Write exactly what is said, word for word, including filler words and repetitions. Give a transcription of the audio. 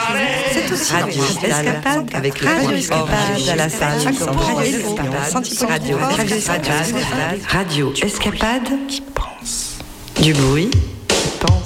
C'est aussi Radio Escapade avec Radio Escapade à la salle Radio Escapade. Radio Escapade qui pense. Du bruit